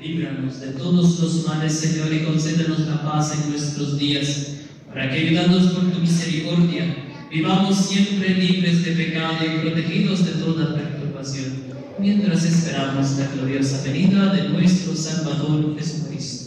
Líbranos de todos los males, Señor, y concédenos la paz en nuestros días, para que, ayudados por tu misericordia, vivamos siempre libres de pecado y protegidos de toda perturbación, mientras esperamos la gloriosa venida de nuestro Salvador Jesucristo.